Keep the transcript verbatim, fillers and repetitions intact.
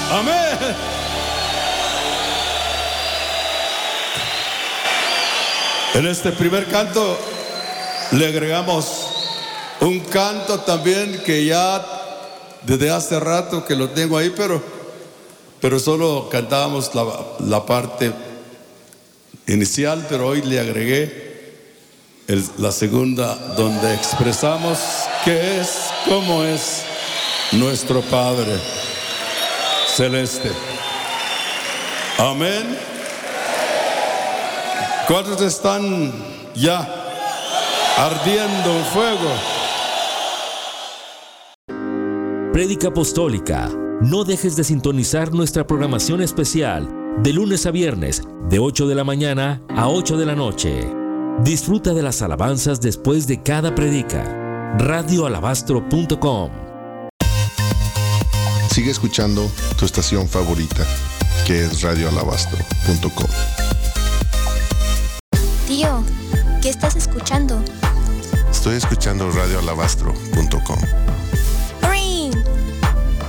Amén. En este primer canto le agregamos un canto también que ya desde hace rato que lo tengo ahí, pero, pero solo cantábamos la, la parte inicial, pero hoy le agregué el, la segunda, donde expresamos qué es, cómo es nuestro Padre Celeste. Amén. ¿Cuántos están ya ardiendo en fuego? Prédica Apostólica. No dejes de sintonizar nuestra programación especial de lunes a viernes de ocho de la mañana a ocho de la noche. Disfruta de las alabanzas después de cada prédica. radio alabastro punto com. Sigue escuchando tu estación favorita, que es radio alabastro punto com. Tío, ¿qué estás escuchando? Estoy escuchando radio alabastro punto com.